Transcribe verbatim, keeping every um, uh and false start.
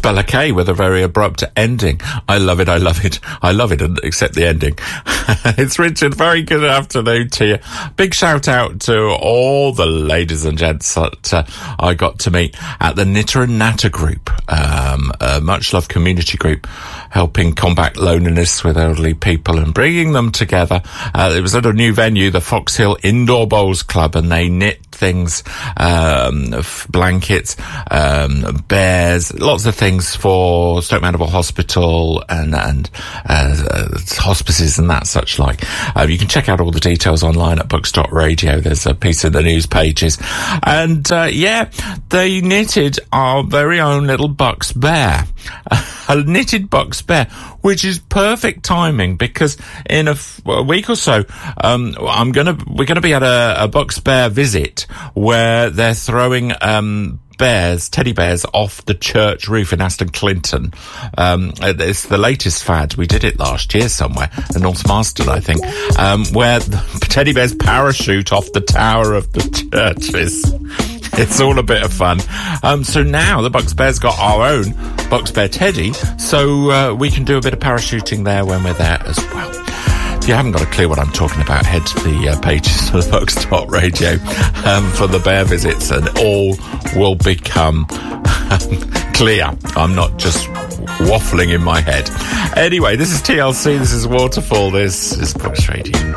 spell a K with a very abrupt ending. I love it, I love it, I love it, except the ending. It's Richard. Very good afternoon to you. Big shout out to all the ladies and gents that uh, I got to meet at the Knitter and Natter group, um, a much loved community group helping combat loneliness with elderly people and bringing them together. Uh, it was at a new venue, the Fox Hill Indoor Bowls Club, and they knit things, um, blankets, um, bears, lots of things for Stoke Mandeville Hospital and, and, uh, uh, hospices and that such like. Uh, you can check out all the details online at bucks dot radio. There's a piece in the news pages. And, uh, yeah, they knitted our very own little Bucks bear. A knitted Bucks bear, which is perfect timing because in a, f- a week or so, um, I'm gonna, we're gonna be at a, a Bucks bear visit where they're throwing, um, bears, teddy bears off the church roof in Aston Clinton. Um, it's the latest fad. We did it last year somewhere, in North Marston, I think, um, where the teddy bears parachute off the tower of the church. It's, it's all a bit of fun. Um, so now the Bucks Bear's got our own Bucks Bear Teddy, so uh, we can do a bit of parachuting there when we're there as well. If you haven't got a clue what I'm talking about, head to the uh, pages of the bucks dot radio um, for the bear visits, and all will become clear. I'm not just waffling in my head. Anyway, this is T L C, this is Waterfall, this is Bucks Radio.